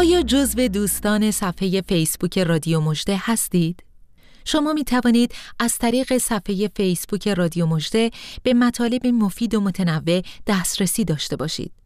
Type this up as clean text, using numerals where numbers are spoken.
آیا جزو دوستان صفحه فیسبوک رادیو مژده هستید؟ شما می توانید از طریق صفحه فیسبوک رادیو مژده به مطالب مفید و متنوع دسترسی داشته باشید.